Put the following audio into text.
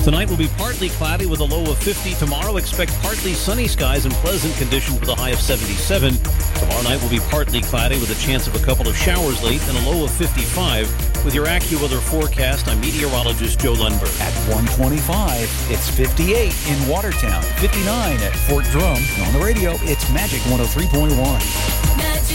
Tonight will be partly cloudy with a low of 50. Tomorrow, expect partly sunny skies and pleasant conditions with a high of 77. Tomorrow night will be partly cloudy with a chance of a couple of showers late and a low of 55. With your AccuWeather forecast, I'm meteorologist Joe Lundberg. At 125, it's 58 in Watertown, 59 at Fort Drum. And on the radio, it's Magic 103.1.